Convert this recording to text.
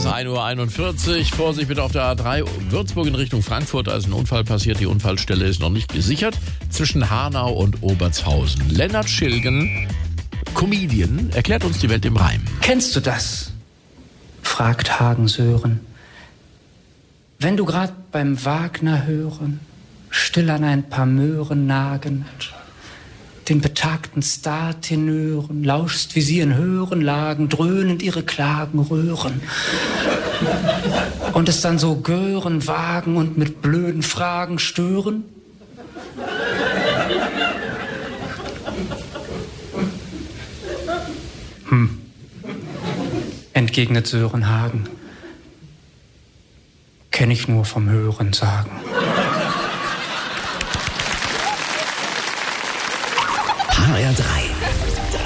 1:41 Uhr. Vorsicht bitte auf der A3 Würzburg in Richtung Frankfurt. Da ist ein Unfall passiert. Die Unfallstelle ist noch nicht gesichert. Zwischen Hanau und Obertshausen. Lennart Schilgen, Comedian, erklärt uns die Welt im Reim. Kennst du das? Fragt Hagen Sören. Wenn du grad beim Wagner hören, still an ein paar Möhren nagend, den betagten Star-Tenören lauschst, wie sie in höheren Lagen dröhnend ihre Klagen röhren. Und es dann so gören, wagen und mit blöden Fragen stören? Entgegnet Sören Hagen. Kenn ich nur vom Hören sagen.